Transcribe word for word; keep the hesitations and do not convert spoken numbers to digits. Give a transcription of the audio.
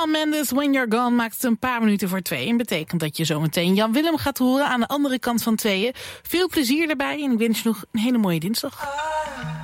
Shawn Mendes, When You're Gone, maakt het een paar minuten voor twee. En betekent dat je zometeen Jan Willem gaat horen aan de andere kant van tweeën. Veel plezier erbij en ik wens je nog een hele mooie dinsdag.